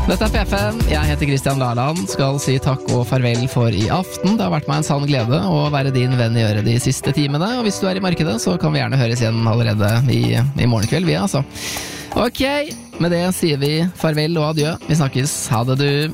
Dette P5, jeg heter Kristian Laland, skal si takk og farvel for i aften. Det har vært meg en sann glede å være din venn i øret de siste timene, og hvis du er i markedet, så kan vi gjerne høres igjen allerede i morgen kveld, vi altså. Ok, med det sier vi farvel og adjø. Vi snakkes, ha det du.